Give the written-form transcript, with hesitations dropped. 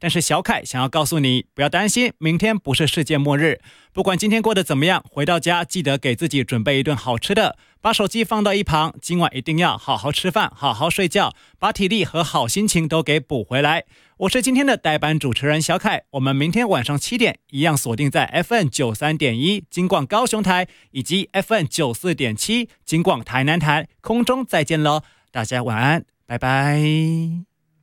但是小凯想要告诉你，不要担心，明天不是世界末日。不管今天过得怎么样，回到家记得给自己准备一顿好吃的，把手机放到一旁，今晚一定要好好吃饭，好好睡觉，把体力和好心情都给补回来。我是今天的代班主持人小凯，我们明天晚上7点一样锁定在 FM93.1 金广高雄台以及 FM94.7 金广台南台，空中再见咯，大家晚安，拜拜。